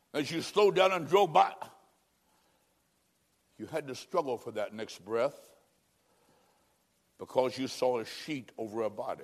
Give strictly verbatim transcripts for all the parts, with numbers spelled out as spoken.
As you slowed down and drove by, you had to struggle for that next breath because you saw a sheet over a body.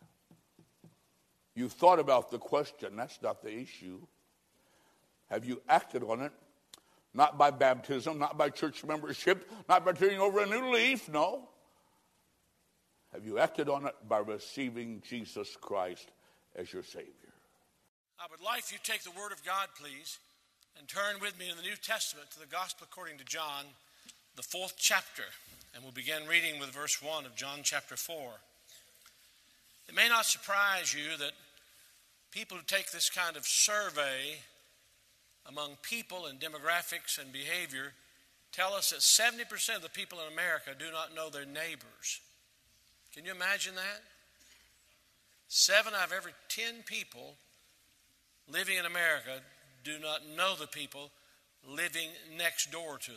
You thought about the question. That's not the issue. Have you acted on it? Not by baptism, not by church membership, not by turning over a new leaf, no. Have you acted on it by receiving Jesus Christ as your Savior? I would like for you to take the Word of God, please, and turn with me in the New Testament to the Gospel according to John, the fourth chapter. And we'll begin reading with verse one of John chapter four. It may not surprise you that people who take this kind of survey among people and demographics and behavior tell us that seventy percent of the people in America do not know their neighbors. Can you imagine that? Seven out of every ten people living in America do not know the people living next door to them.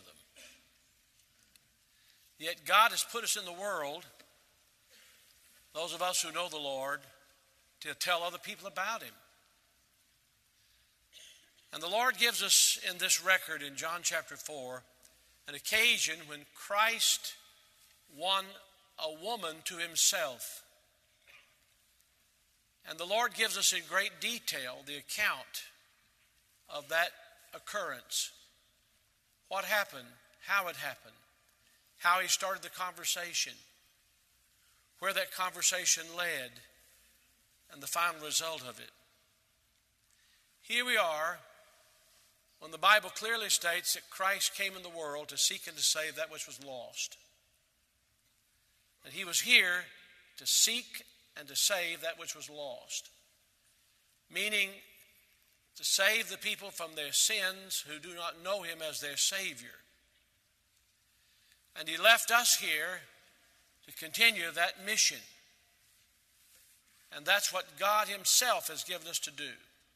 Yet God has put us in the world, those of us who know the Lord, to tell other people about Him. And the Lord gives us in this record in John chapter four an occasion when Christ won a woman to Himself. And the Lord gives us in great detail the account of that occurrence. What happened, how it happened, how He started the conversation, where that conversation led, and the final result of it. Here we are when the Bible clearly states that Christ came in the world to seek and to save that which was lost. And He was here to seek and to save that which was lost. Meaning to save the people from their sins who do not know Him as their Savior. And He left us here to continue that mission. And that's what God Himself has given us to do.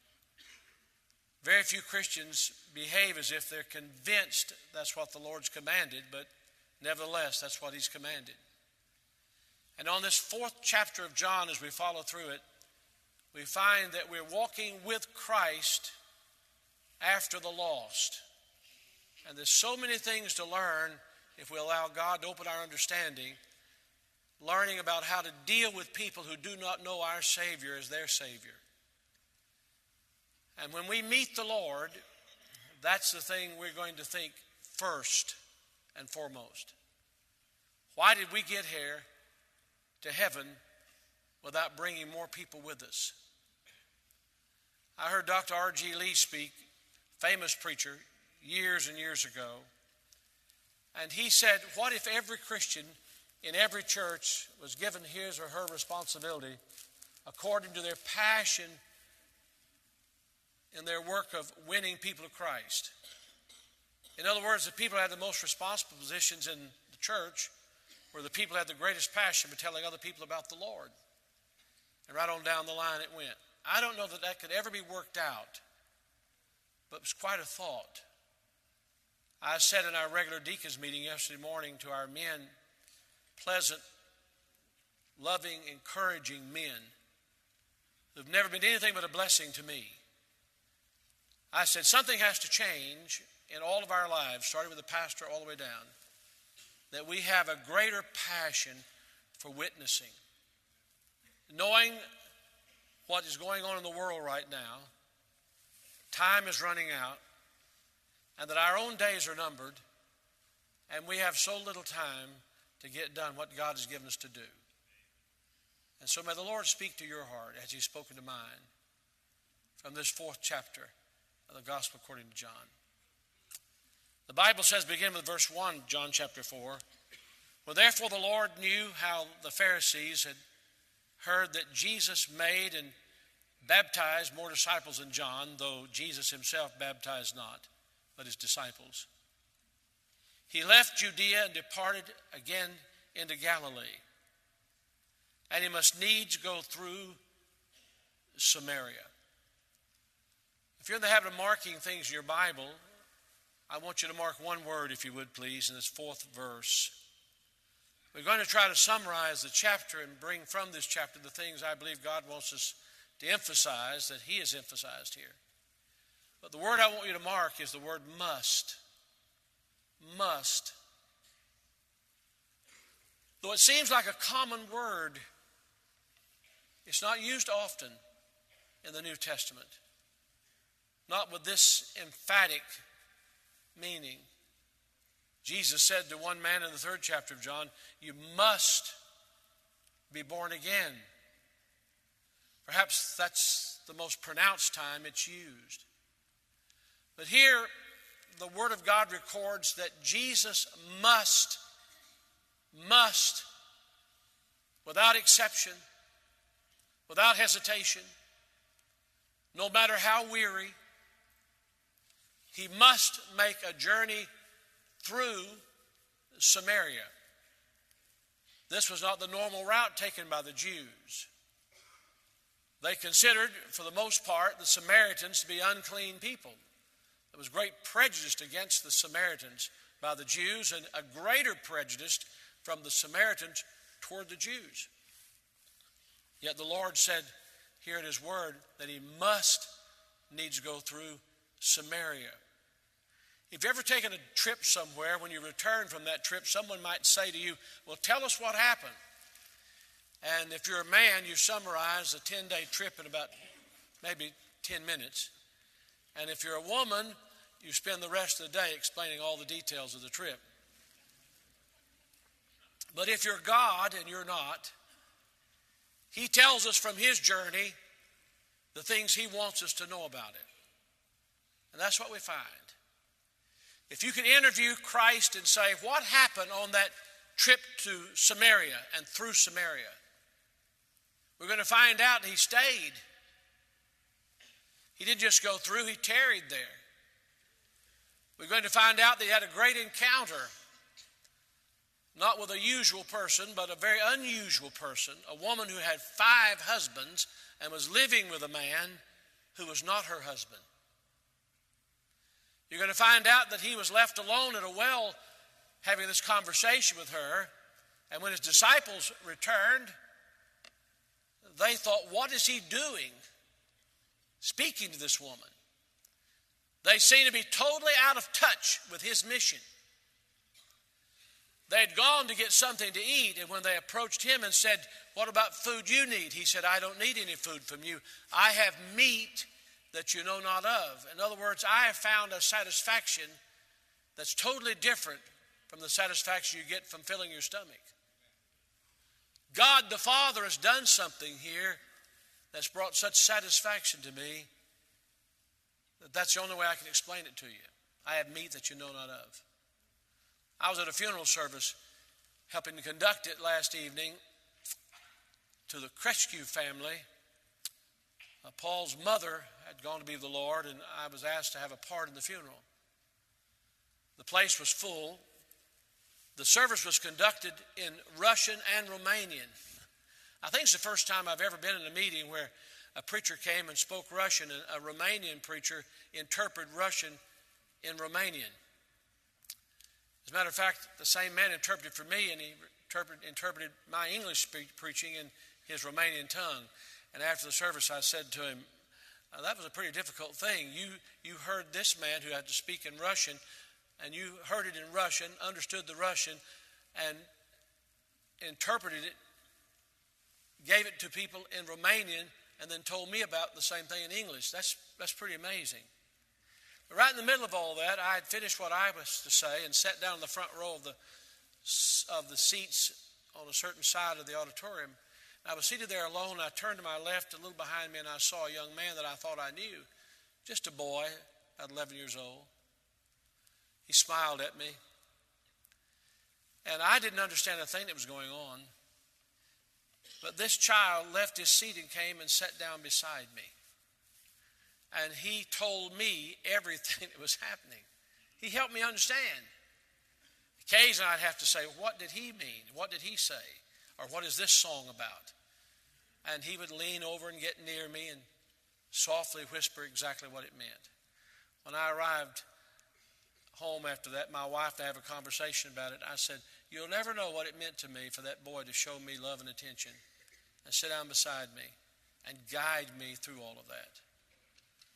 Very few Christians behave as if they're convinced that's what the Lord's commanded, but nevertheless, that's what He's commanded. And on this fourth chapter of John, as we follow through it, we find that we're walking with Christ after the lost. And there's so many things to learn if we allow God to open our understanding, learning about how to deal with people who do not know our Savior as their Savior. And when we meet the Lord, that's the thing we're going to think first and foremost. Why did we get here to heaven without bringing more people with us? I heard Doctor R G Lee speak, famous preacher, years and years ago. And he said, what if every Christian in every church was given his or her responsibility according to their passion in their work of winning people to Christ? In other words, the people who had the most responsible positions in the church were the people who had the greatest passion for telling other people about the Lord. And right on down the line it went. I don't know that that could ever be worked out, but it was quite a thought. I said in our regular deacons meeting yesterday morning to our men, pleasant, loving, encouraging men who've never been anything but a blessing to me. I said, something has to change in all of our lives, starting with the pastor all the way down, that we have a greater passion for witnessing. Knowing what is going on in the world right now, time is running out, and that our own days are numbered, and we have so little time to get done what God has given us to do. And so may the Lord speak to your heart as He's spoken to mine from this fourth chapter of the Gospel according to John. The Bible says, begin with verse one, John chapter four. Well, therefore the Lord knew how the Pharisees had heard that Jesus made and baptized more disciples than John, though Jesus Himself baptized not, but His disciples. He left Judea and departed again into Galilee. And He must needs go through Samaria. If you're in the habit of marking things in your Bible, I want you to mark one word, if you would please, in this fourth verse. We're going to try to summarize the chapter and bring from this chapter the things I believe God wants us to emphasize that He has emphasized here. But the word I want you to mark is the word must. Must. Though it seems like a common word, it's not used often in the New Testament. Not with this emphatic meaning. Jesus said to one man in the third chapter of John, you must be born again. Perhaps that's the most pronounced time it's used. But here, the Word of God records that Jesus must, must, without exception, without hesitation, no matter how weary, he must make a journey through Samaria. This was not the normal route taken by the Jews. They considered, for the most part, the Samaritans to be unclean people. There was great prejudice against the Samaritans by the Jews, and a greater prejudice from the Samaritans toward the Jews. Yet the Lord said here in His Word that He must needs go through Samaria. If you've ever taken a trip somewhere, when you return from that trip, someone might say to you, well, tell us what happened. And if you're a man, you summarize a ten-day trip in about maybe ten minutes. And if you're a woman, you spend the rest of the day explaining all the details of the trip. But if you're God, and you're not, He tells us from His journey the things He wants us to know about it. And that's what we find. If you can interview Christ and say, what happened on that trip to Samaria and through Samaria? We're going to find out He stayed. He didn't just go through, He tarried there. We're going to find out that He had a great encounter, not with a usual person, but a very unusual person, a woman who had five husbands and was living with a man who was not her husband. You're going to find out that He was left alone at a well having this conversation with her, and when His disciples returned, they thought, what is He doing speaking to this woman? They seemed to be totally out of touch with His mission. They had gone to get something to eat, and when they approached Him and said, what about food you need? He said, I don't need any food from you. I have meat that you know not of. In other words, I have found a satisfaction that's totally different from the satisfaction you get from filling your stomach. God the Father has done something here that's brought such satisfaction to me that that's the only way I can explain it to you. I have meat that you know not of. I was at a funeral service helping to conduct it last evening to the Kresge family. Uh, Paul's mother had gone to be with the Lord, and I was asked to have a part in the funeral. The place was full. The service was conducted in Russian and Romanian. I think it's the first time I've ever been in a meeting where a preacher came and spoke Russian, and a Romanian preacher interpreted Russian in Romanian. As a matter of fact, the same man interpreted for me, and he interpret, interpreted my English speak, preaching in his Romanian tongue. And after the service, I said to him, uh, that was a pretty difficult thing. You, you heard this man who had to speak in Russian, and you heard it in Russian, understood the Russian, and interpreted it, gave it to people in Romanian, and then told me about the same thing in English. That's, that's pretty amazing. But right in the middle of all that, I had finished what I was to say and sat down in the front row of the, of the seats on a certain side of the auditorium. I was seated there alone, and I turned to my left, a little behind me, and I saw a young man that I thought I knew, just a boy, about eleven years old. He smiled at me, and I didn't understand a thing that was going on. But this child left his seat and came and sat down beside me. And he told me everything that was happening. He helped me understand. Occasionally I'd have to say, what did he mean? What did he say? Or what is this song about? And he would lean over and get near me and softly whisper exactly what it meant. When I arrived home after that, my wife and I have a conversation about it. I said, you'll never know what it meant to me for that boy to show me love and attention and sit down beside me and guide me through all of that.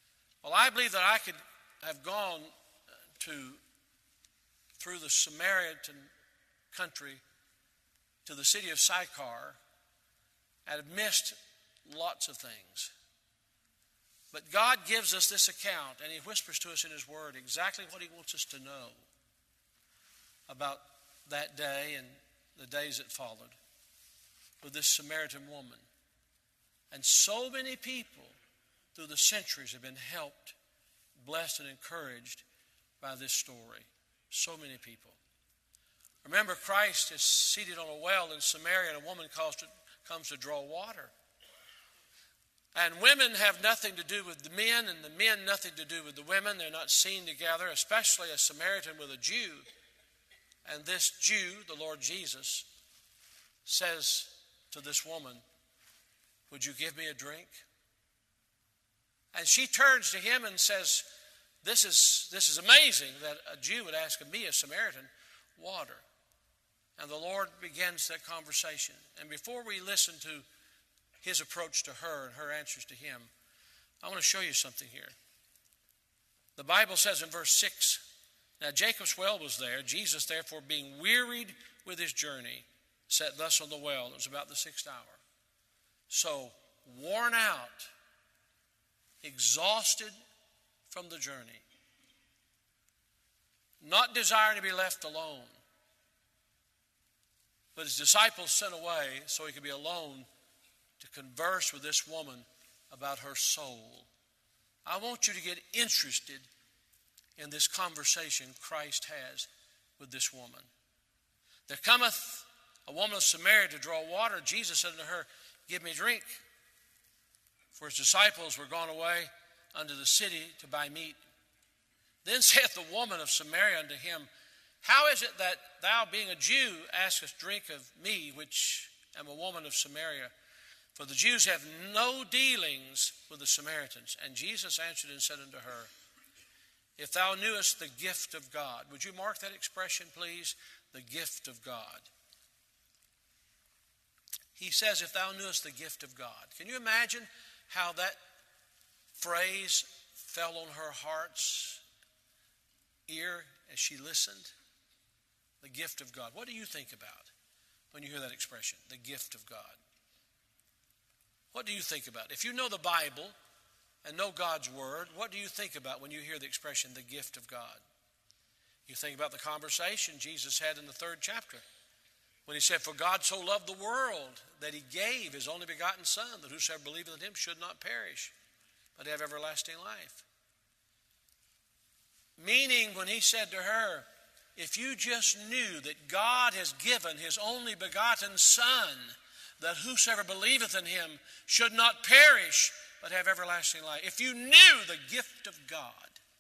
Well, I believe that I could have gone to through the Samaritan country to the city of Sychar and have missed lots of things. But God gives us this account, and He whispers to us in His Word exactly what He wants us to know about that day and the days that followed with this Samaritan woman. And so many people through the centuries have been helped, blessed, and encouraged by this story. So many people. Remember, Christ is seated on a well in Samaria, and a woman comes to, comes to draw water. And women have nothing to do with the men, and the men nothing to do with the women. They're not seen together, especially a Samaritan with a Jew. And this Jew, the Lord Jesus, says to this woman, "Would you give me a drink?" And she turns to him and says, This is, this is amazing that a Jew would ask of me, a Samaritan, water. And the Lord begins that conversation. And before we listen to His approach to her and her answers to Him, I want to show you something here. The Bible says in verse six, "Now Jacob's well was there. Jesus, therefore, being wearied with his journey, sat thus on the well." It was about the sixth hour. So, worn out, exhausted from the journey, not desiring to be left alone, but his disciples sent away so he could be alone to converse with this woman about her soul. I want you to get interested in this conversation Christ has with this woman. "There cometh a woman of Samaria to draw water. Jesus said unto her, Give me drink. For his disciples were gone away unto the city to buy meat. Then saith the woman of Samaria unto him, How is it that thou, being a Jew, askest drink of me, which am a woman of Samaria? For the Jews have no dealings with the Samaritans. And Jesus answered and said unto her, If thou knewest the gift of God." Would you mark that expression, please? The gift of God. He says, "If thou knewest the gift of God." Can you imagine how that phrase fell on her heart's ear as she listened? The gift of God. What do you think about when you hear that expression? The gift of God. What do you think about? If you know the Bible and know God's Word, what do you think about when you hear the expression, the gift of God? You think about the conversation Jesus had in the third chapter when he said, "For God so loved the world that he gave his only begotten Son, that whosoever believeth in him should not perish, but have everlasting life." Meaning when he said to her, if you just knew that God has given his only begotten Son, that whosoever believeth in him should not perish, but have everlasting life. If you knew the gift of God,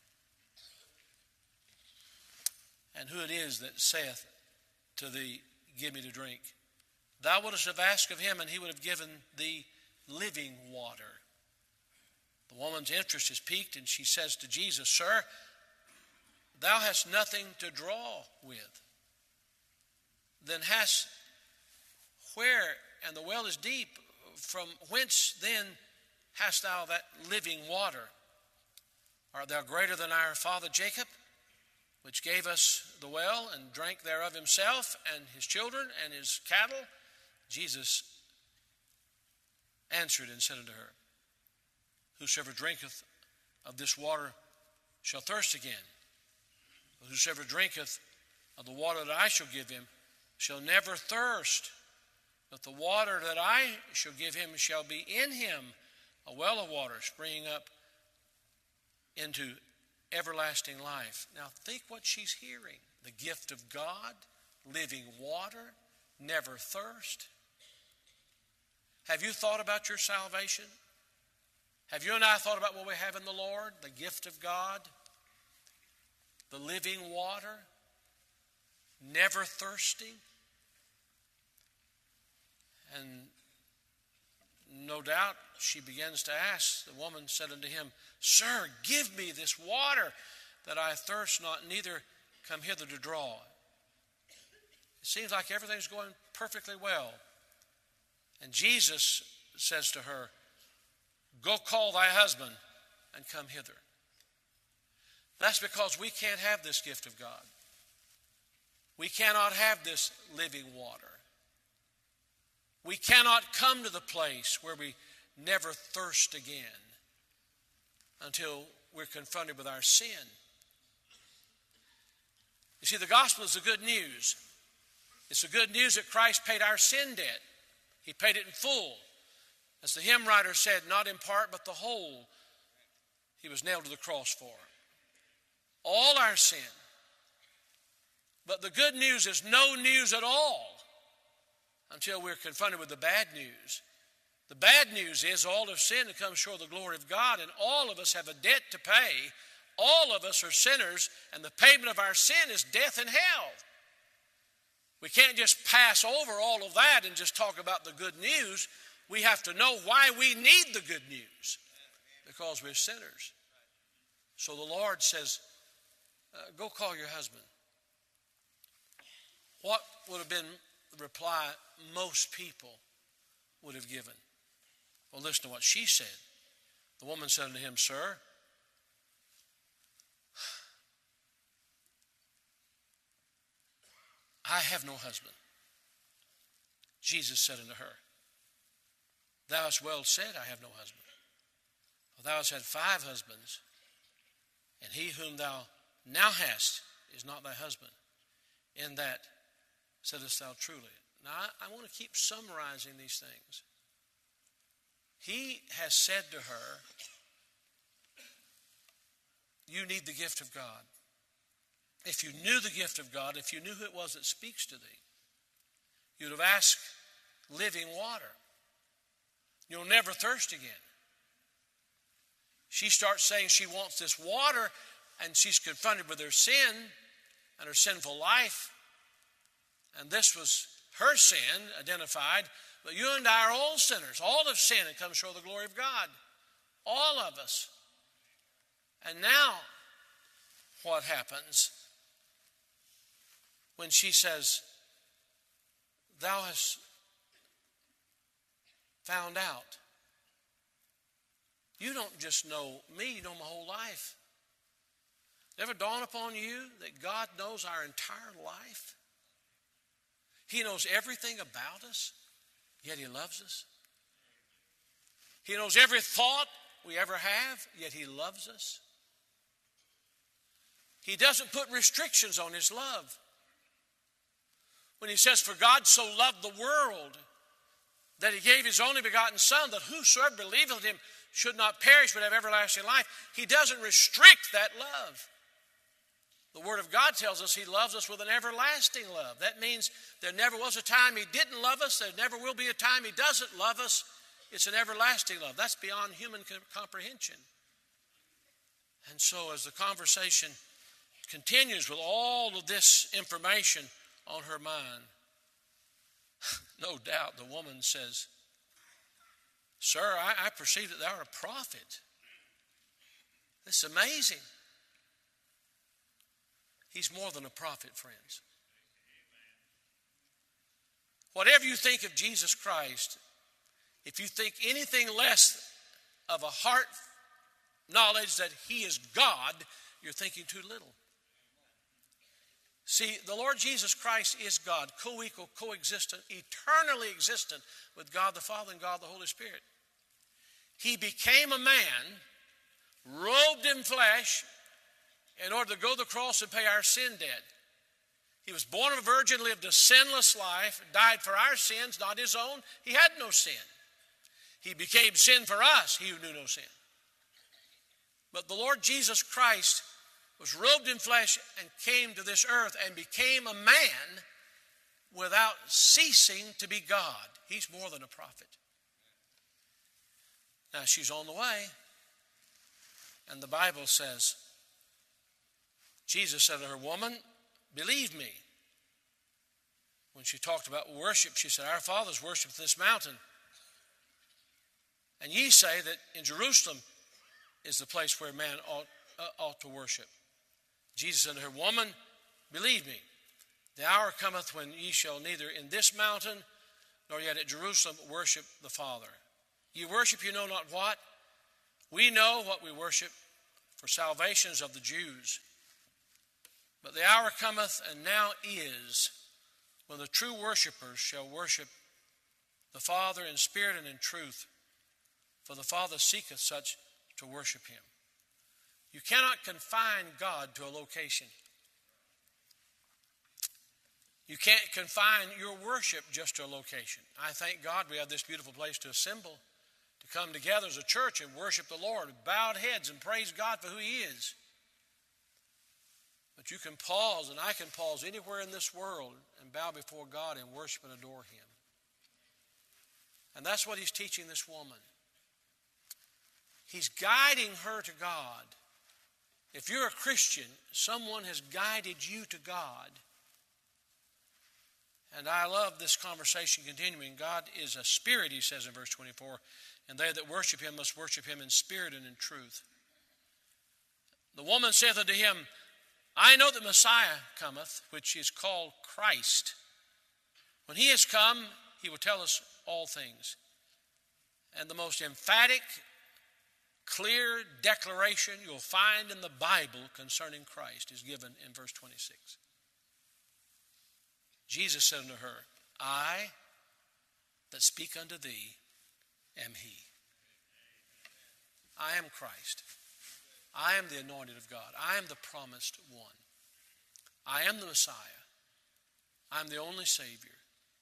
and who it is that saith to thee, "Give me to drink," thou wouldst have asked of him, and he would have given thee living water. The woman's interest is piqued, and she says to Jesus, "Sir, thou hast nothing to draw with. Then hast where, and the well is deep, from whence then hast thou that living water? Art thou greater than our father Jacob, which gave us the well, and drank thereof himself, and his children, and his cattle?" Jesus answered and said unto her, "Whosoever drinketh of this water shall thirst again. But whosoever drinketh of the water that I shall give him shall never thirst. But the water that I shall give him shall be in him a well of water springing up into everlasting life." Now think what she's hearing. The gift of God, living water, never thirst. Have you thought about your salvation? Have you and I thought about what we have in the Lord? The gift of God, the living water, never thirsting. And no doubt she begins to ask. The woman said unto him, "Sir, give me this water, that I thirst not, neither come hither to draw." It seems like everything's going perfectly well. And Jesus says to her, "Go call thy husband and come hither." That's because we can't have this gift of God. We cannot have this living water. We cannot come to the place where we never thirst again until we're confronted with our sin. You see, the gospel is the good news. It's the good news that Christ paid our sin debt. He paid it in full. As the hymn writer said, not in part but the whole, he was nailed to the cross for. All our sin. But the good news is no news at all until we're confronted with the bad news. The bad news is all have sinned and come short of the glory of God, and all of us have a debt to pay. All of us are sinners, and the payment of our sin is death and hell. We can't just pass over all of that and just talk about the good news. We have to know why we need the good news, because we're sinners. So the Lord says, uh, go call your husband. What would have been the reply most people would have given? Well, listen to what she said. The woman said unto him, Sir, I have no husband. Jesus said unto her, Thou hast well said, I have no husband. For thou hast had five husbands, and he whom thou now hast is not thy husband. In that saidest thou truly. Now, I, I want to keep summarizing these things. He has said to her, you need the gift of God. If you knew the gift of God, if you knew who it was that speaks to thee, you'd have asked living water. You'll never thirst again. She starts saying she wants this water, and she's confronted with her sin and her sinful life. And this was her sin identified. But you and I are all sinners. All have sinned and come short of the glory of God. All of us. And now, what happens when she says, Thou hast found out? You don't just know me, you know my whole life. Never dawn upon you that God knows our entire life? He knows everything about us, yet he loves us. He knows every thought we ever have, yet he loves us. He doesn't put restrictions on his love. When he says, For God so loved the world that he gave his only begotten Son, that whosoever believeth in him should not perish but have everlasting life, he doesn't restrict that love. The Word of God tells us he loves us with an everlasting love. That means there never was a time he didn't love us. There never will be a time he doesn't love us. It's an everlasting love. That's beyond human comprehension. And so as the conversation continues with all of this information on her mind, no doubt the woman says, Sir, I, I perceive that thou art a prophet. This is amazing. He's more than a prophet, friends. Whatever you think of Jesus Christ, if you think anything less of a heart knowledge that he is God, you're thinking too little. See, the Lord Jesus Christ is God, co-equal, co-existent, eternally existent with God the Father and God the Holy Spirit. He became a man, robed in flesh, in order to go to the cross and pay our sin debt. He was born of a virgin, lived a sinless life, died for our sins, not his own. He had no sin. He became sin for us, he who knew no sin. But the Lord Jesus Christ was robed in flesh and came to this earth and became a man without ceasing to be God. He's more than a prophet. Now she's on the way, and the Bible says, Jesus said to her, Woman, believe me. When she talked about worship, she said, Our fathers worship this mountain. And ye say that in Jerusalem is the place where man ought, uh, ought to worship. Jesus said to her, Woman, believe me, the hour cometh when ye shall neither in this mountain nor yet at Jerusalem worship the Father. Ye worship you know not what. We know what we worship, for salvation is of the Jews. But the hour cometh, and now is, when the true worshipers shall worship the Father in spirit and in truth, for the Father seeketh such to worship him. You cannot confine God to a location. You can't confine your worship just to a location. I thank God we have this beautiful place to assemble, to come together as a church and worship the Lord with bowed heads and praise God for who he is. But you can pause, and I can pause anywhere in this world and bow before God and worship and adore him. And that's what he's teaching this woman. He's guiding her to God. If you're a Christian, someone has guided you to God. And I love this conversation continuing. God is a spirit, he says in verse twenty-four, and they that worship him must worship him in spirit and in truth. The woman saith unto him, I know that Messiah cometh, which is called Christ. When he is come, he will tell us all things. And the most emphatic, clear declaration you'll find in the Bible concerning Christ is given in verse twenty-six. Jesus said unto her, I that speak unto thee am he. I am Christ. I am the anointed of God. I am the promised one. I am the Messiah. I am the only Savior.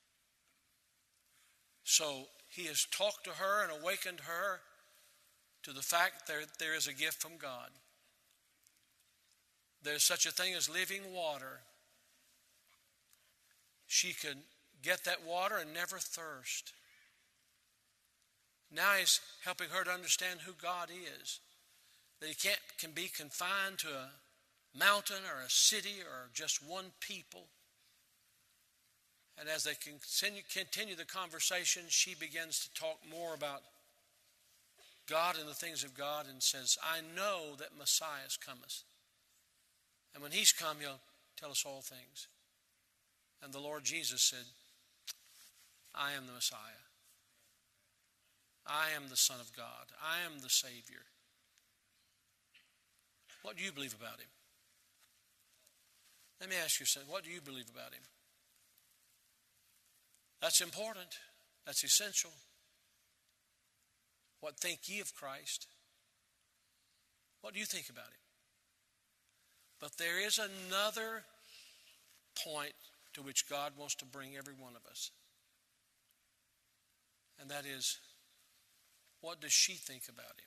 So he has talked to her and awakened her to the fact that there is a gift from God. There's such a thing as living water. She can get that water and never thirst. Now he's helping her to understand who God is. That he can't can be confined to a mountain or a city or just one people. And as they continue, continue the conversation, she begins to talk more about God and the things of God and says, I know that Messiah is coming. And when he's come, he'll tell us all things. And the Lord Jesus said, I am the Messiah. I am the Son of God. I am the Savior. What do you believe about him? Let me ask you something. What do you believe about him? That's important. That's essential. What think ye of Christ? What do you think about him? But there is another point to which God wants to bring every one of us. And that is, what does she think about him?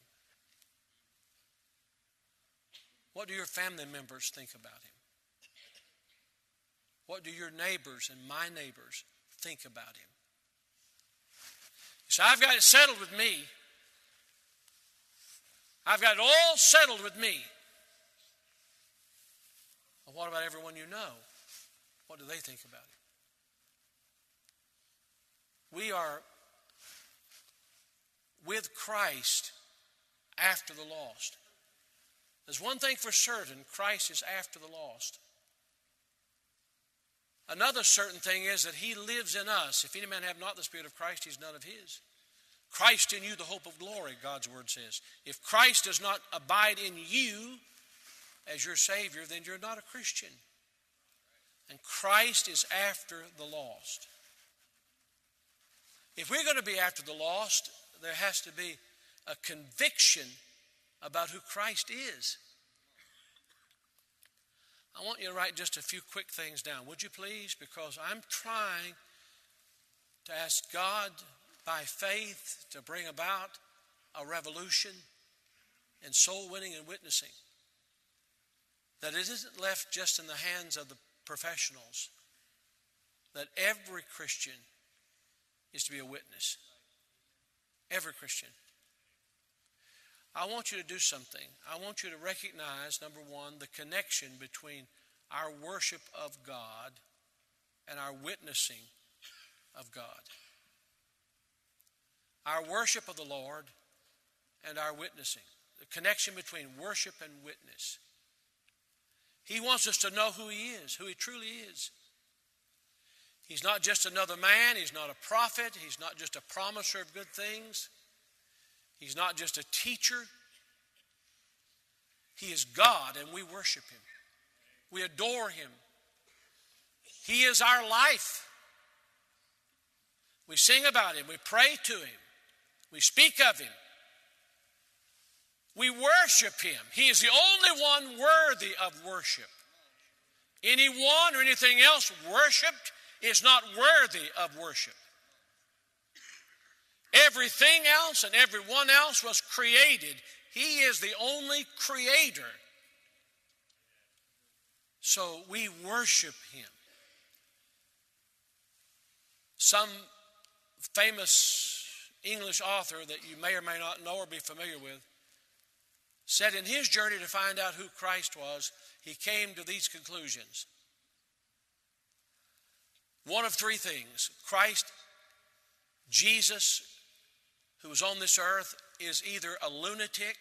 What do your family members think about him? What do your neighbors and my neighbors think about him? So I've got it settled with me. I've got it all settled with me. But what about everyone you know? What do they think about him? We are with Christ after the lost. There's one thing for certain, Christ is after the lost. Another certain thing is that he lives in us. If any man have not the Spirit of Christ, he's none of his. Christ in you, the hope of glory, God's word says. If Christ does not abide in you as your Savior, then you're not a Christian. And Christ is after the lost. If we're going to be after the lost, there has to be a conviction about who Christ is. I want you to write just a few quick things down, would you please? Because I'm trying to ask God by faith to bring about a revolution in soul winning and witnessing. That it isn't left just in the hands of the professionals. That every Christian is to be a witness. Every Christian. I want you to do something. I want you to recognize, number one, the connection between our worship of God and our witnessing of God. Our worship of the Lord and our witnessing. The connection between worship and witness. He wants us to know who he is, who he truly is. He's not just another man. He's not a prophet. He's not just a promiser of good things. He's not just a teacher. He is God, and we worship Him. We adore Him. He is our life. We sing about Him. We pray to Him. We speak of Him. We worship Him. He is the only one worthy of worship. Anyone or anything else worshiped is not worthy of worship. Everything else and everyone else was created. He is the only creator. So we worship Him. Some famous English author that you may or may not know or be familiar with said in his journey to find out who Christ was, he came to these conclusions. One of three things. Christ, Jesus, who was on this earth, is either a lunatic,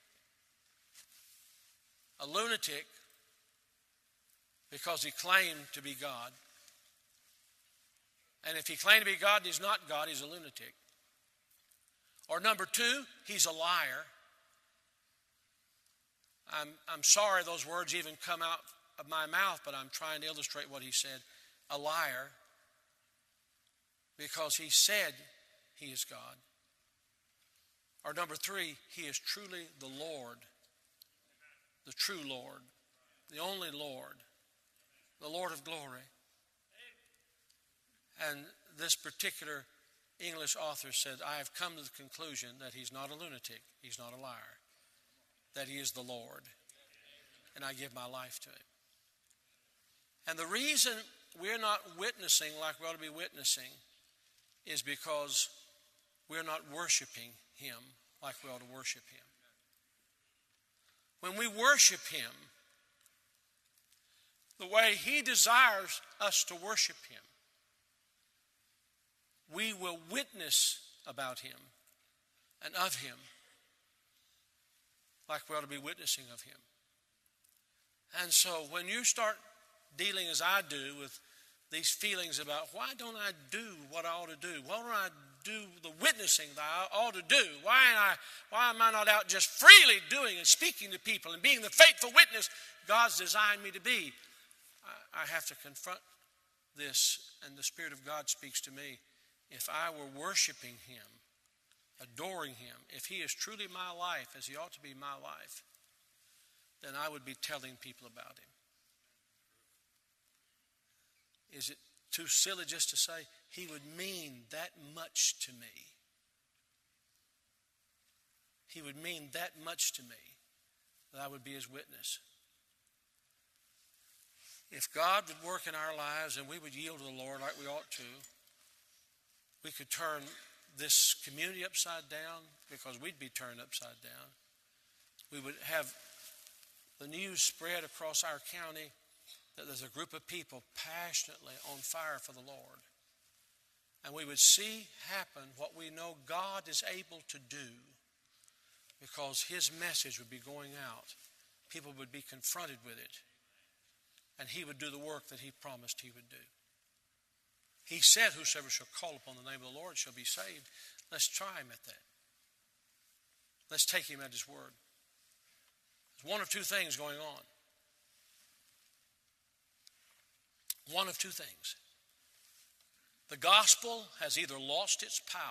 a lunatic because he claimed to be God. And if he claimed to be God and he's not God, he's a lunatic. Or number two, he's a liar. I'm, I'm sorry those words even come out of my mouth, but I'm trying to illustrate what he said. A liar, because he said he is God. Or number three, he is truly the Lord, the true Lord, the only Lord, the Lord of glory. And this particular English author said, I have come to the conclusion that he's not a lunatic, he's not a liar, that he is the Lord, and I give my life to him. And the reason we're not witnessing like we ought to be witnessing is because we're not worshiping him like we ought to worship him. When we worship him the way he desires us to worship him, we will witness about him and of him like we ought to be witnessing of him. And so when you start dealing as I do with these feelings about why don't I do what I ought to do? Why don't I do the witnessing that I ought to do? Why am I, why am I not out just freely doing and speaking to people and being the faithful witness God's designed me to be? I, I have to confront this, and the Spirit of God speaks to me. If I were worshiping him, adoring him, if he is truly my life as he ought to be my life, then I would be telling people about him. Is it too silly just to say he would mean that much to me? He would mean that much to me that I would be his witness. If God would work in our lives and we would yield to the Lord like we ought to, we could turn this community upside down because we'd be turned upside down. We would have the news spread across our county that there's a group of people passionately on fire for the Lord. And we would see happen what we know God is able to do because his message would be going out. People would be confronted with it. And he would do the work that he promised he would do. He said, whosoever shall call upon the name of the Lord shall be saved. Let's try him at that. Let's take him at his word. There's one of two things going on. One of two things. The gospel has either lost its power.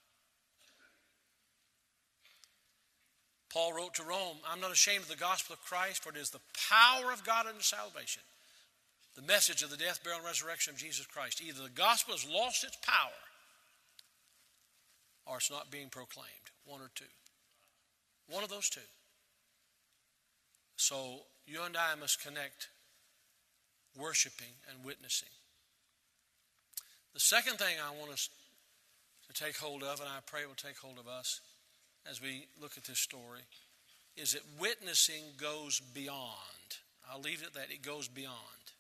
Paul wrote to Rome, I'm not ashamed of the gospel of Christ, for it is the power of God unto salvation. The message of the death, burial, and resurrection of Jesus Christ. Either the gospel has lost its power or it's not being proclaimed. One or two. One of those two. So you and I must connect worshiping and witnessing. The second thing I want us to take hold of, and I pray it will take hold of us as we look at this story, is that witnessing goes beyond. I'll leave it at that. It goes beyond.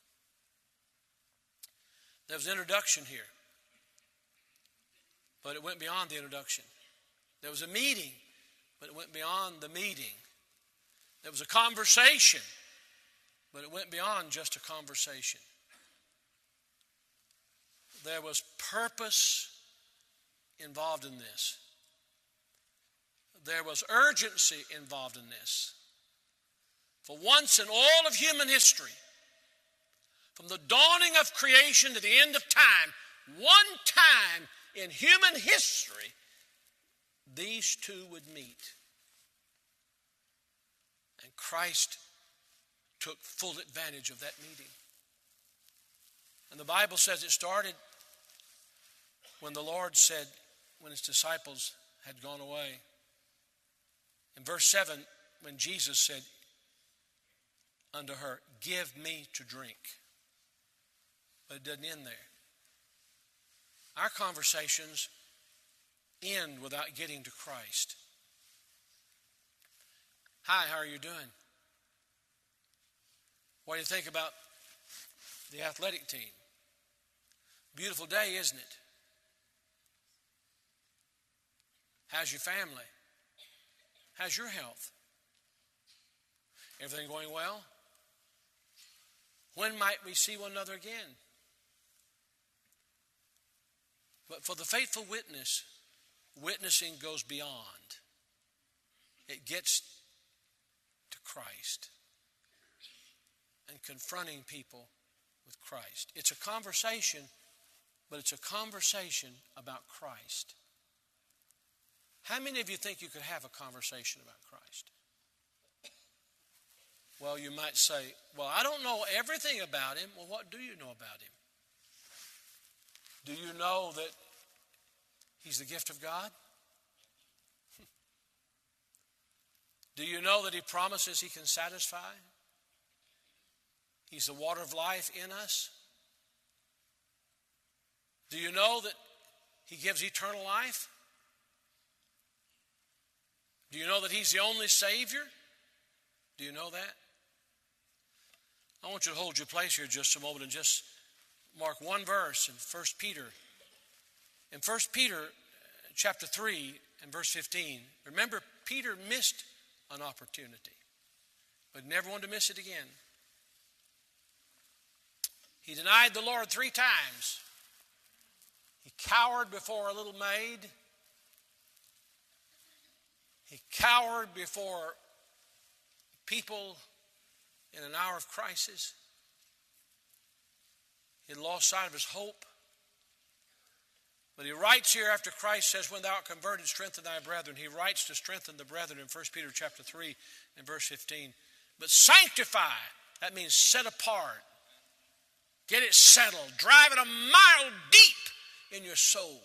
There was an introduction here, but it went beyond the introduction. There was a meeting, but it went beyond the meeting. There was a conversation, but it went beyond just a conversation. There was purpose involved in this. There was urgency involved in this. For once in all of human history, from the dawning of creation to the end of time, one time in human history, these two would meet. And Christ took full advantage of that meeting. And the Bible says it started when the Lord said, when his disciples had gone away. In verse seven, when Jesus said unto her, give me to drink. But it doesn't end there. Our conversations end without getting to Christ. Hi, how are you doing? What do you think about the athletic team? Beautiful day, isn't it? How's your family? How's your health? Everything going well? When might we see one another again? But for the faithful witness, witnessing goes beyond. It gets to Christ and confronting people with Christ. It's a conversation, but it's a conversation about Christ. How many of you think you could have a conversation about Christ? Well, you might say, well, I don't know everything about him. Well, what do you know about him? Do you know that he's the gift of God? Do you know that he promises he can satisfy? He's the water of life in us. Do you know that he gives eternal life? Do you know that he's the only Savior? Do you know that? I want you to hold your place here just a moment and just mark one verse in First Peter. In First Peter chapter three and verse fifteen. Remember, Peter missed an opportunity, but never wanted to miss it again. He denied the Lord three times. He cowered before a little maid. He cowered before people in an hour of crisis. He had lost sight of his hope. But he writes here after Christ says, when thou art converted, strengthen thy brethren. He writes to strengthen the brethren in First Peter chapter three and verse fifteen. But sanctify, that means set apart. Get it settled. Drive it a mile deep in your soul.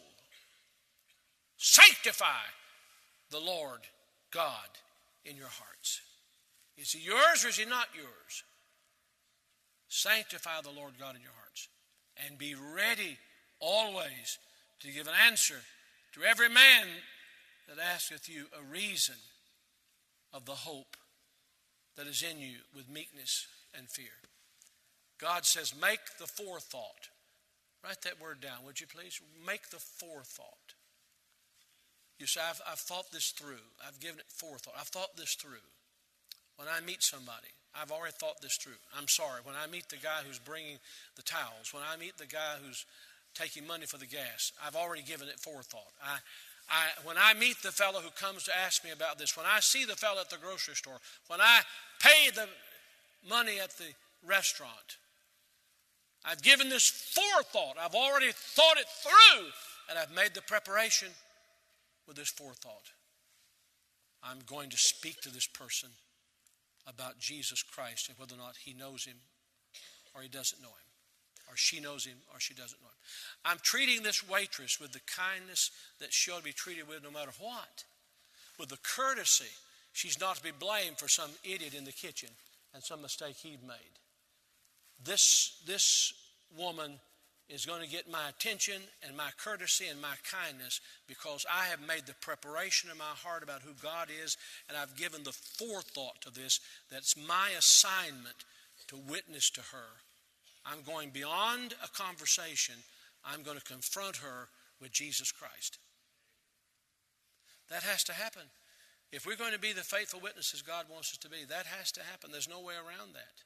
Sanctify the Lord God in your hearts. Is he yours or is he not yours? Sanctify the Lord God in your hearts. And be ready always to give an answer to every man that asketh you a reason of the hope that is in you with meekness and fear. God says, make the forethought. Write that word down, would you please? Make the forethought. You say, I've, I've thought this through. I've given it forethought. I've thought this through. When I meet somebody, I've already thought this through. I'm sorry. When I meet the guy who's bringing the towels, when I meet the guy who's taking money for the gas, I've already given it forethought. I, I, when I meet the fellow who comes to ask me about this, when I see the fellow at the grocery store, when I pay the money at the restaurant, I've given this forethought. I've already thought it through, and I've made the preparation with this forethought. I'm going to speak to this person about Jesus Christ and whether or not he knows him or he doesn't know him, or she knows him or she doesn't know him. I'm treating this waitress with the kindness that she ought to be treated with no matter what, with the courtesy. She's not to be blamed for some idiot in the kitchen and some mistake he'd made. This, this woman is going to get my attention and my courtesy and my kindness because I have made the preparation in my heart about who God is, and I've given the forethought to this. That's my assignment to witness to her. I'm going beyond a conversation. I'm going to confront her with Jesus Christ. That has to happen. If we're going to be the faithful witnesses God wants us to be, that has to happen. There's no way around that.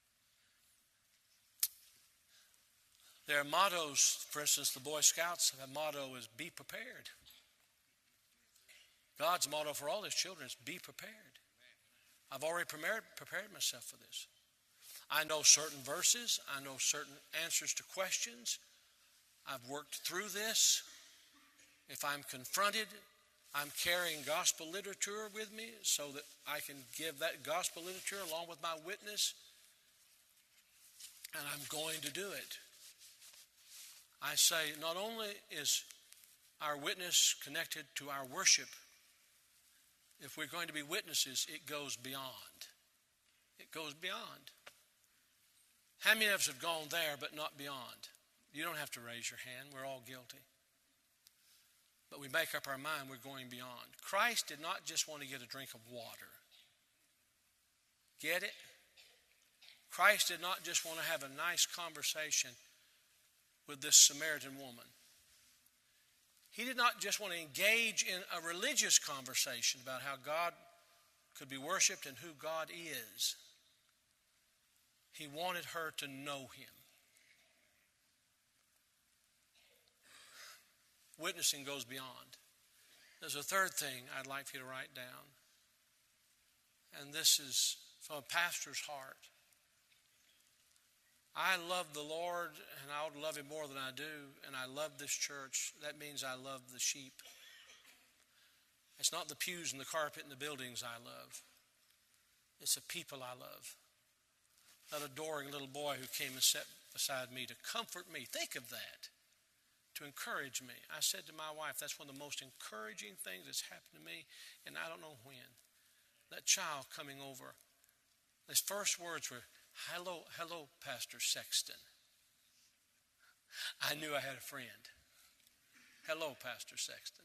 There are mottos. For instance, the Boy Scouts have a motto is be prepared. God's motto for all his children is be prepared. I've already prepared, prepared myself for this. I know certain verses. I know certain answers to questions. I've worked through this. If I'm confronted, I'm carrying gospel literature with me so that I can give that gospel literature along with my witness. And I'm going to do it. I say not only is our witness connected to our worship, if we're going to be witnesses, it goes beyond. It goes beyond. How many of us have gone there but not beyond? You don't have to raise your hand. We're all guilty. But we make up our mind we're going beyond. Christ did not just want to get a drink of water. Get it? Christ did not just want to have a nice conversation with this Samaritan woman. He did not just want to engage in a religious conversation about how God could be worshiped and who God is. He wanted her to know him. Witnessing goes beyond. There's a third thing I'd like for you to write down. And this is from a pastor's heart. I love the Lord, and I would love him more than I do, and I love this church. That means I love the sheep. It's not the pews and the carpet and the buildings I love. It's the people I love. That adoring little boy who came and sat beside me to comfort me. Think of that. To encourage me. I said to my wife, that's one of the most encouraging things that's happened to me, and I don't know when. That child coming over. His first words were, Hello, hello, Pastor Sexton. I knew I had a friend. Hello, Pastor Sexton.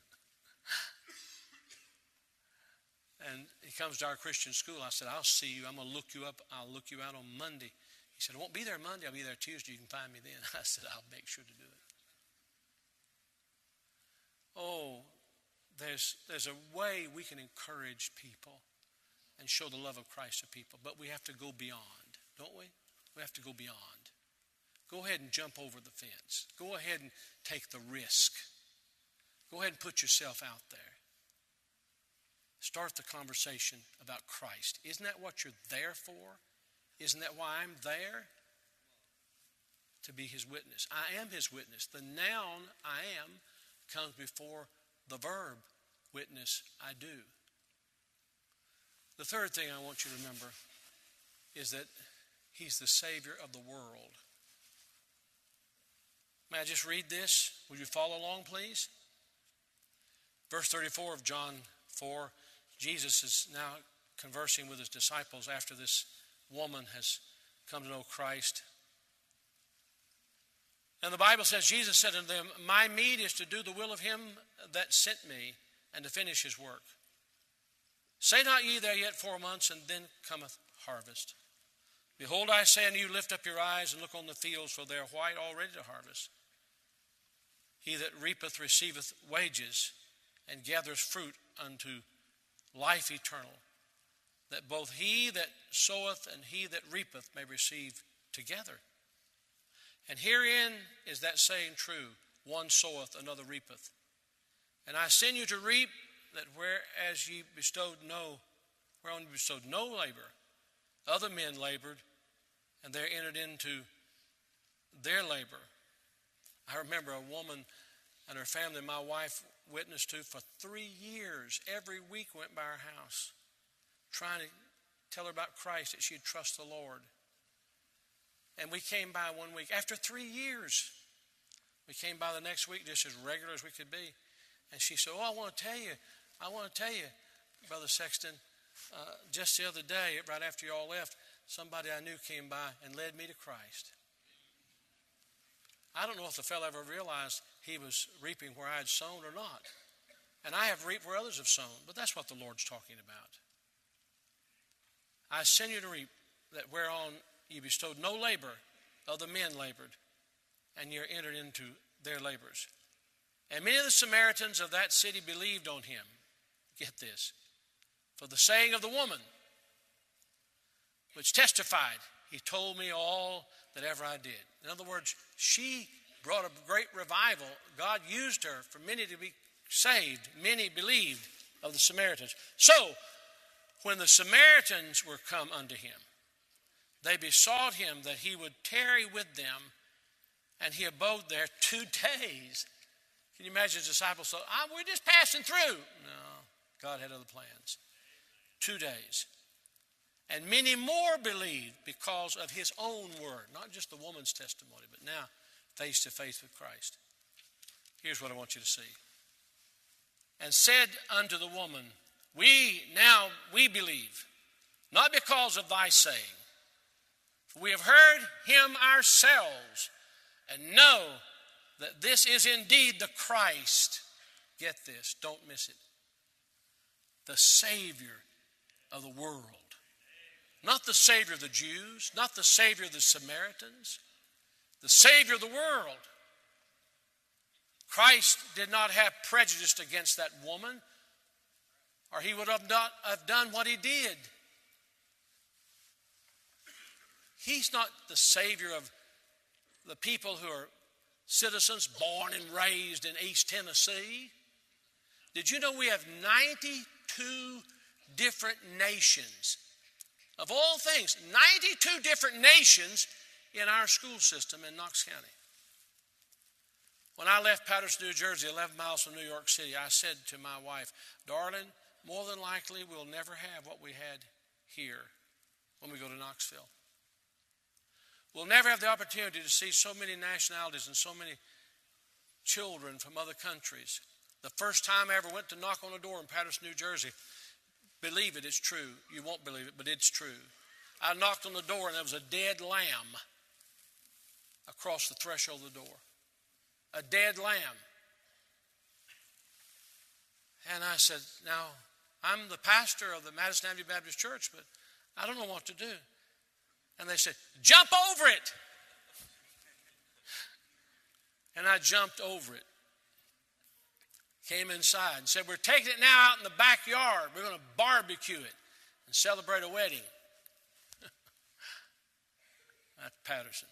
And he comes to our Christian school. I said, I'll see you. I'm going to look you up. I'll look you out on Monday. He said, I won't be there Monday. I'll be there Tuesday. You can find me then. I said, I'll make sure to do it. Oh, there's, there's a way we can encourage people and show the love of Christ to people. But we have to go beyond, don't we? We have to go beyond. Go ahead and jump over the fence. Go ahead and take the risk. Go ahead and put yourself out there. Start the conversation about Christ. Isn't that what you're there for? Isn't that why I'm there? To be his witness. I am his witness. The noun I am comes before the verb witness I do. The third thing I want you to remember is that he's the Savior of the world. May I just read this? Will you follow along, please? Verse thirty-four of John four. Jesus is now conversing with his disciples after this woman has come to know Christ. And the Bible says, Jesus said unto them, my meat is to do the will of him that sent me, and to finish his work. Say not ye, there yet four months, and then cometh harvest. Behold, I say unto you, lift up your eyes and look on the fields, for they are white already to harvest. He that reapeth receiveth wages, and gathereth fruit unto life eternal, that both he that soweth and he that reapeth may receive together. And herein is that saying true, one soweth, another reapeth. And I send you to reap, that whereas ye bestowed no, whereon ye bestowed no labor, other men labored, and they entered into their labor. I remember a woman and her family my wife witnessed to for three years. Every week went by our house, trying to tell her about Christ, that she'd trust the Lord. And we came by one week. After three years, we came by the next week just as regular as we could be. And she said, oh, I want to tell you, I want to tell you, Brother Sexton, uh, just the other day, right after you all left, somebody I knew came by and led me to Christ. I don't know if the fellow ever realized he was reaping where I had sown or not. And I have reaped where others have sown, but that's what the Lord's talking about. I send you to reap, that whereon you bestowed no labor, other men labored, and you're entered into their labors. And many of the Samaritans of that city believed on him. Get this. For the saying of the woman, which testified, he told me all that ever I did. In other words, she brought a great revival. God used her for many to be saved. Many believed of the Samaritans. So, When the Samaritans were come unto him, they besought him that he would tarry with them, and he abode there two days. Can you imagine his disciples thought, oh, we're just passing through? No, God had other plans. Two days. And many more believed because of his own word, not just the woman's testimony, but now face to face with Christ. Here's what I want you to see. And said unto the woman, we now, we believe, not because of thy saying, for we have heard him ourselves, and know that this is indeed the Christ. Get this, don't miss it. The Savior of the world. Not the Savior of the Jews, not the Savior of the Samaritans, the Savior of the world. Christ did not have prejudice against that woman, or he would have not have done what he did. He's not the Savior of the people who are citizens born and raised in East Tennessee. Did you know we have ninety-two different nations? Of all things, ninety-two different nations in our school system in Knox County. When I left Patterson, New Jersey, eleven miles from New York City, I said to my wife, darling, more than likely we'll never have what we had here when we go to Knoxville. We'll never have the opportunity to see so many nationalities and so many children from other countries. The first time I ever went to knock on a door in Patterson, New Jersey, believe it, it's true. You won't believe it, but it's true. I knocked on the door and there was a dead lamb across the threshold of the door. A dead lamb. And I said, now, I'm the pastor of the Madison Avenue Baptist Church, but I don't know what to do. And they said, jump over it. And I jumped over it. Came inside and said, we're taking it now out in the backyard. We're going to barbecue it and celebrate a wedding. That's Patterson.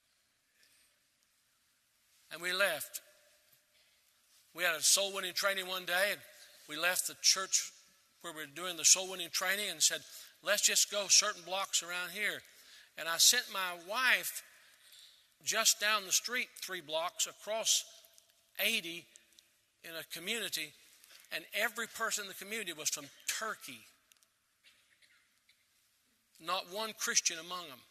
And we left. We had a soul winning training one day, and we left the church where we were doing the soul winning training and said, let's just go certain blocks around here. And I sent my wife just down the street three blocks across eighty in a community, and every person in the community was from Turkey. Not one Christian among them.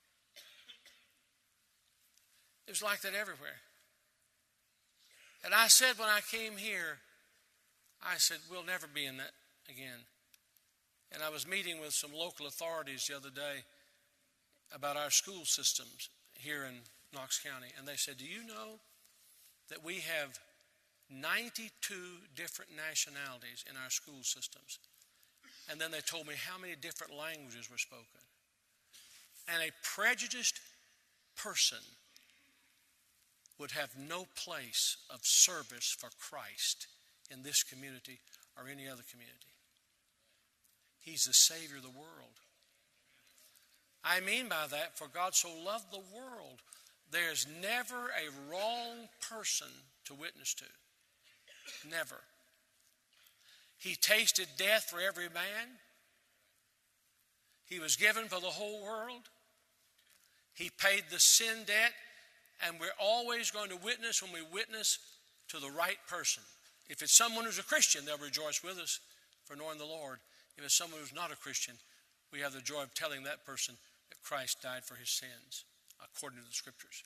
It was like that everywhere. And I said when I came here, I said, we'll never be in that again. And I was meeting with some local authorities the other day about our school systems here in Knox County. And they said, do you know that we have ninety-two different nationalities in our school systems? And then they told me how many different languages were spoken. And a prejudiced person would have no place of service for Christ in this community or any other community. He's the Savior of the world. I mean by that, for God so loved the world, there's never a wrong person to witness to. Never. He tasted death for every man. He was given for the whole world. He paid the sin debt, and we're always going to witness when we witness to the right person. If it's someone who's a Christian, they'll rejoice with us for knowing the Lord. If it's someone who's not a Christian, we have the joy of telling that person that Christ died for his sins, according to the Scriptures.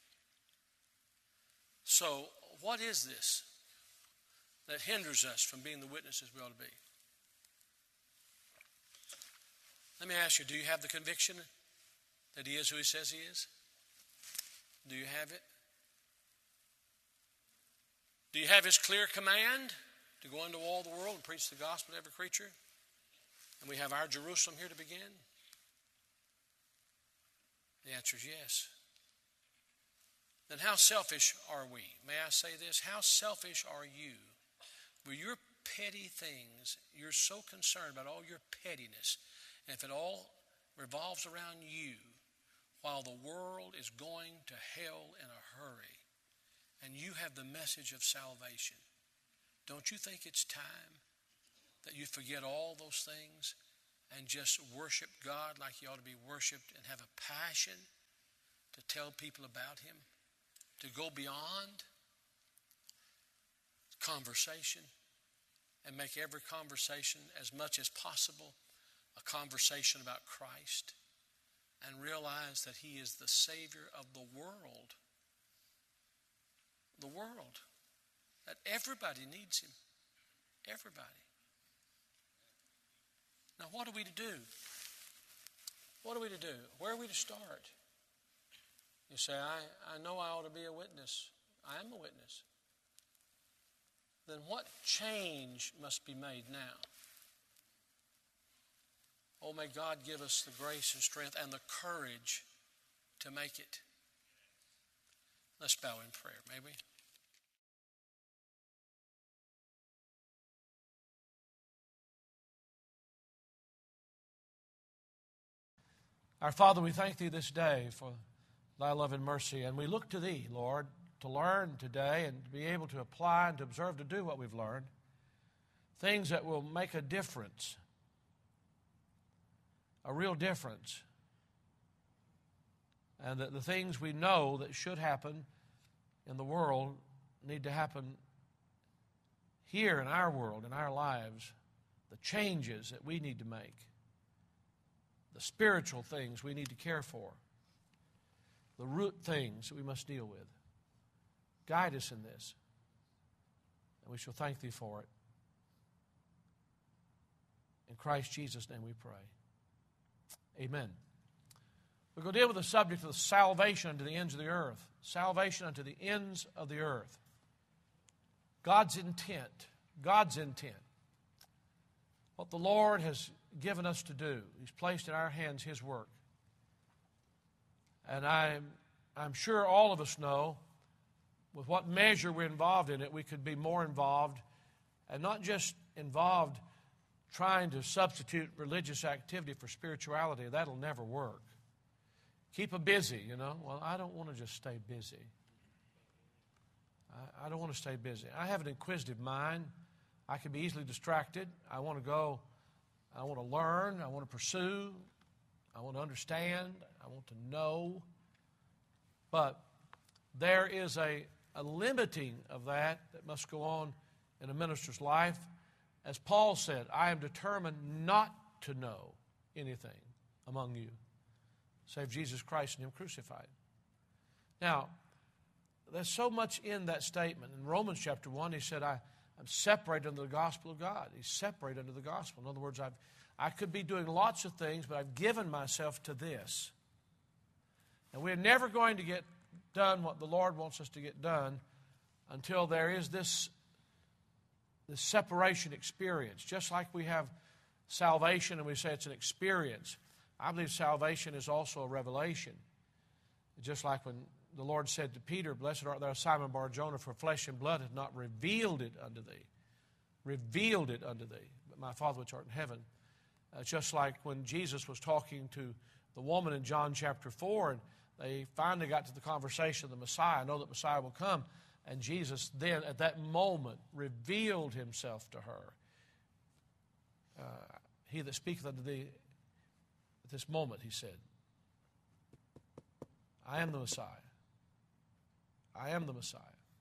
So, what is this that hinders us from being the witnesses we ought to be? Let me ask you, do you have the conviction that he is who he says he is? Do you have it? Do you have his clear command to go into all the world and preach the gospel to every creature? And we have our Jerusalem here to begin? The answer is yes. Then how selfish are we? May I say this? How selfish are you? With your petty things, you're so concerned about all your pettiness. And if it all revolves around you, while the world is going to hell in a hurry, and you have the message of salvation, don't you think it's time that you forget all those things and just worship God like He ought to be worshiped and have a passion to tell people about Him, to go beyond conversation and make every conversation as much as possible a conversation about Christ, and realize that He is the Savior of the world. The world. That everybody needs Him. Everybody. Now what are we to do? What are we to do? Where are we to start? You say, I, I know I ought to be a witness. I am a witness. Then what change must be made now? Oh, may God give us the grace and strength and the courage to make it. Let's bow in prayer, may we? Our Father, we thank Thee this day for Thy love and mercy, and we look to Thee, Lord, to learn today and to be able to apply and to observe to do what we've learned, things that will make a difference, a real difference, and that the things we know that should happen in the world need to happen here in our world, in our lives, the changes that we need to make, the spiritual things we need to care for, the root things that we must deal with. Guide us in this, and we shall thank Thee for it. In Christ Jesus' name we pray. Amen. We're going to deal with the subject of salvation unto the ends of the earth. Salvation unto the ends of the earth. God's intent. God's intent. What the Lord has given us to do. He's placed in our hands His work. And I'm, I'm sure all of us know with what measure we're involved in it, we could be more involved, and not just involved trying to substitute religious activity for spirituality. That'll never work. Keep a busy, you know. Well, I don't want to just stay busy. I, I don't want to stay busy. I have an inquisitive mind. I can be easily distracted. I want to go, I want to learn, I want to pursue, I want to understand, I want to know. But there is a, a limiting of that that must go on in a minister's life. As Paul said, I am determined not to know anything among you save Jesus Christ and Him crucified. Now, there's so much in that statement. In Romans chapter one, he said, I, I'm separated under the gospel of God. He's separated under the gospel. In other words, I've, I could be doing lots of things, but I've given myself to this. And we're never going to get done what the Lord wants us to get done until there is this, this separation experience. Just like we have salvation and we say it's an experience, I believe salvation is also a revelation. Just like when the Lord said to Peter, Blessed art thou, Simon Bar-Jonah, for flesh and blood hath not revealed it unto thee. Revealed it unto thee, but my Father which art in heaven. Uh, just like when Jesus was talking to the woman in John chapter four, and they finally got to the conversation of the Messiah. I know that Messiah will come. And Jesus then, at that moment, revealed Himself to her. Uh, he that speaketh unto thee at this moment, He said, I am the Messiah. I am the Messiah.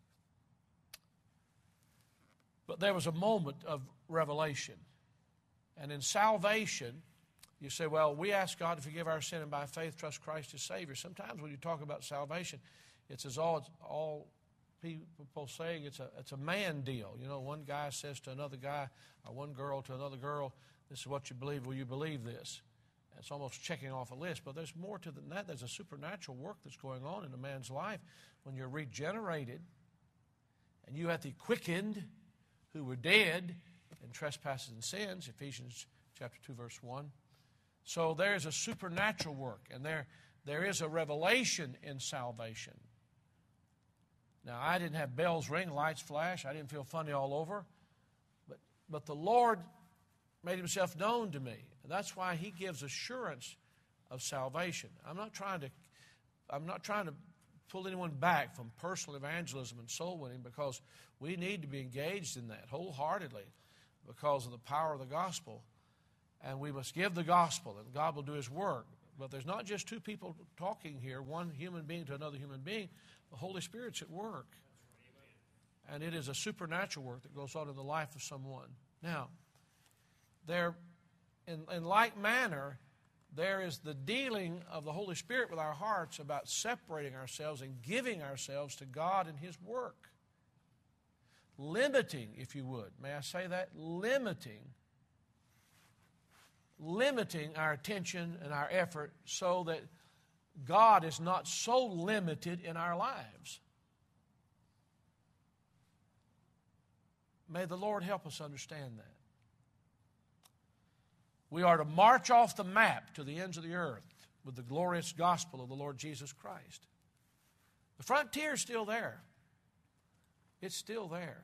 But there was a moment of revelation. And in salvation, you say, well, we ask God to forgive our sin and by faith trust Christ as Savior. Sometimes when you talk about salvation, it's as all, it's all people saying it's a, it's a man deal. You know, one guy says to another guy, or one girl to another girl, this is what you believe. Will you believe this? It's almost checking off a list. But there's more to than that. There's a supernatural work that's going on in a man's life when you're regenerated and you have the quickened who were dead in trespasses and sins, Ephesians chapter two, verse one. So there's a supernatural work, and there, there is a revelation in salvation. Now, I didn't have bells ring, lights flash. I didn't feel funny all over. But, but the Lord made Himself known to me. And that's why He gives assurance of salvation. I'm not trying to, I'm not trying to pull anyone back from personal evangelism and soul winning, because we need to be engaged in that wholeheartedly because of the power of the gospel. And we must give the gospel, and God will do His work. But there's not just two people talking here, one human being to another human being. The Holy Spirit's at work. And it is a supernatural work that goes on in the life of someone. Now, there, in, in like manner, there is the dealing of the Holy Spirit with our hearts about separating ourselves and giving ourselves to God and His work. Limiting, if you would. May I say that? Limiting. Limiting our attention and our effort so that God is not so limited in our lives. May the Lord help us understand that. We are to march off the map to the ends of the earth with the glorious gospel of the Lord Jesus Christ. The frontier is still there. It's still there.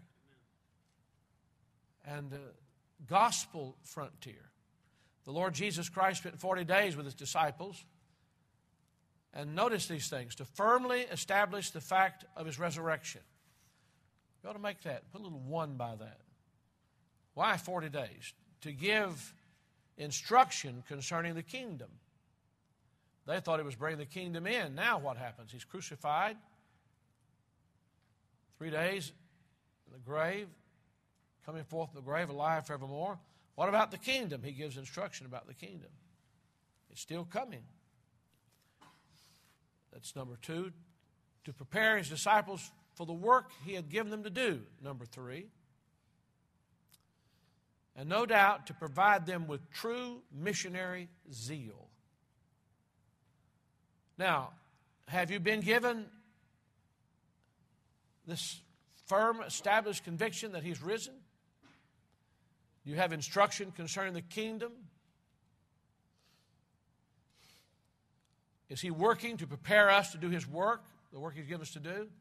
And the gospel frontier. The Lord Jesus Christ spent forty days with His disciples. And notice these things. To firmly establish the fact of His resurrection. You ought to make that. Put a little one by that. Why forty days? To give instruction concerning the kingdom. They thought He was bringing the kingdom in. Now what happens? He's crucified. Three days in the grave. Coming forth from the grave alive forevermore. What about the kingdom? He gives instruction about the kingdom. It's still coming. That's number two. To prepare His disciples for the work He had given them to do. Number three. And no doubt to provide them with true missionary zeal. Now, have you been given this firm, established conviction that He's risen? Do you have instruction concerning the kingdom? Is He working to prepare us to do His work, the work He's given us to do?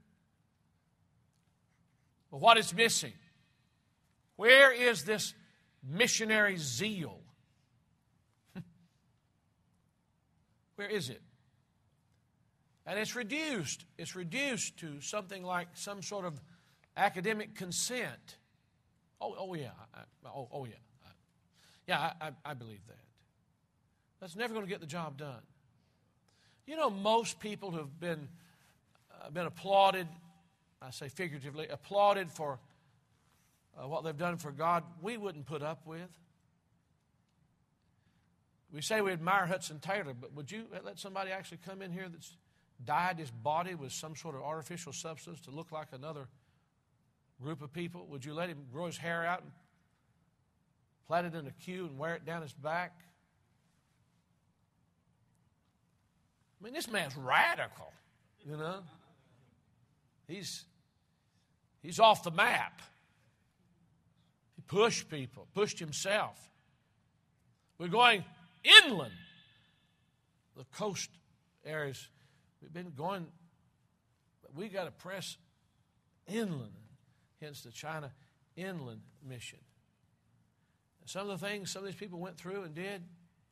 But what is missing? Where is this missionary zeal? Where is it? And it's reduced. It's reduced to something like some sort of academic consent. Oh, oh yeah. I, oh, oh, yeah. I, yeah, I, I believe that. That's never going to get the job done. You know, most people who have been, uh, been applauded, I say figuratively, applauded for uh, what they've done for God, we wouldn't put up with. We say we admire Hudson Taylor, but would you let somebody actually come in here that's dyed his body with some sort of artificial substance to look like another group of people? Would you let him grow his hair out and plait it in a queue and wear it down his back? I mean, this man's radical, you know. He's, he's off the map. He pushed people, pushed himself. We're going inland. The coast areas, we've been going, but we got to press inland. Hence the China Inland Mission. And some of the things some of these people went through and did,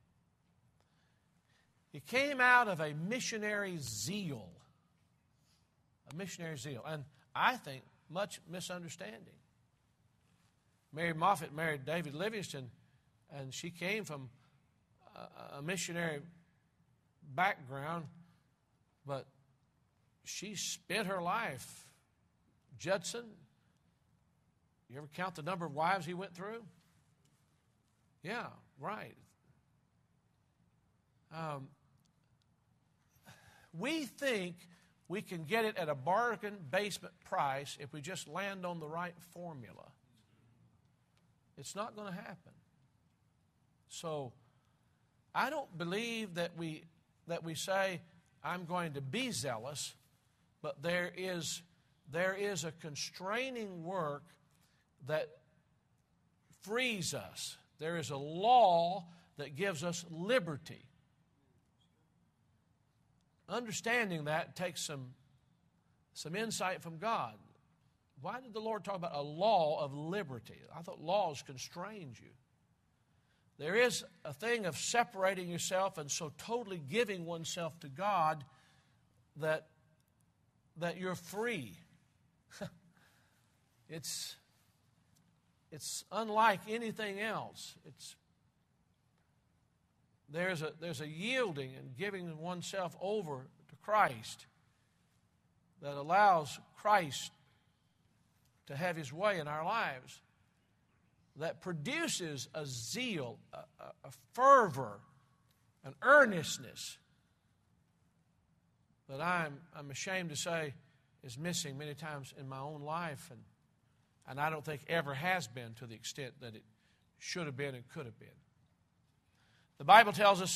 it came out of a missionary zeal. A missionary zeal. And I think much misunderstanding. Mary Moffat married David Livingston, and she came from a, a missionary background, but she spent her life. Judson, you ever count the number of wives he went through? Yeah, right. Um, we think we can get it at a bargain basement price if we just land on the right formula. It's not going to happen. So I don't believe that we that we say, I'm going to be zealous, but there is there is a constraining work that frees us. There is a law that gives us liberty. Understanding that takes some, some insight from God. Why did the Lord talk about a law of liberty? I thought laws constrained you. There is a thing of separating yourself and so totally giving oneself to God that, that you're free. it's, it's unlike anything else. It's, there's a, there's a yielding and giving oneself over to Christ that allows Christ to have His way in our lives, that produces a zeal, a, a, a fervor, an earnestness that I'm, I'm ashamed to say is missing many times in my own life, and, and I don't think ever has been to the extent that it should have been and could have been. The Bible tells us